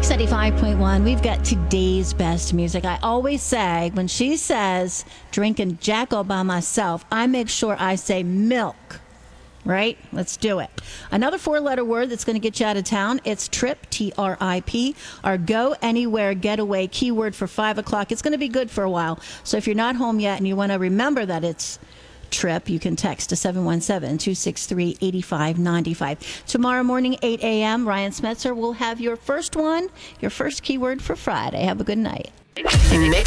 Mix 95.1, we've got today's best music. I always say, when she says drinking Jack all by myself, I make sure I say milk. Right? Let's do it. Another four-letter word that's going to get you out of town. It's TRIP, T-R-I-P. Our Go Anywhere Getaway keyword for 5 o'clock. It's going to be good for a while. So if you're not home yet and you want to remember that it's TRIP, you can text to 717-263-8595. Tomorrow morning, 8 a.m., Ryan Smetzer will have your first keyword for Friday. Have a good night.